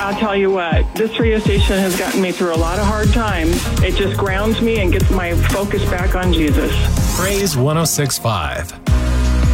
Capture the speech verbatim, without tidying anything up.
I'll tell you what, this radio station has gotten me through a lot of hard times. It just grounds me and gets my focus back on Jesus. Praise one oh six point five.